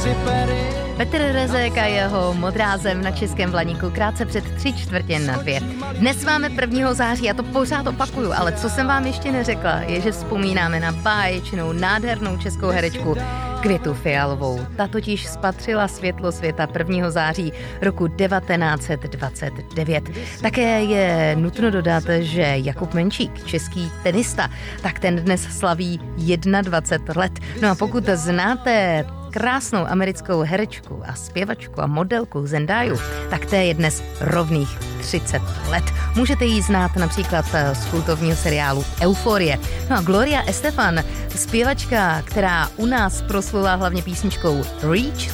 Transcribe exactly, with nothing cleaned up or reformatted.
Petr Rezek a jeho Modrá zem na Českém Blaníku krátce před tři čtvrtě na dvě. Dnes máme prvního září, já to pořád opakuju, ale co jsem vám ještě neřekla, je, že vzpomínáme na báječnou, nádhernou českou herečku Květu Fialovou. Ta totiž spatřila světlo světa prvního září roku devatenáct set dvacet devět. Také je nutno dodat, že Jakub Menčík, český tenista, tak ten dnes slaví dvacet jedna let. No a pokud znáte krásnou americkou herečku a zpěvačku a modelku Zendáju, tak té je dnes rovných třicet let. Můžete ji znát například z kultovního seriálu Euforie. No a Gloria Estefan, zpěvačka, která u nás proslula hlavně písničkou Reach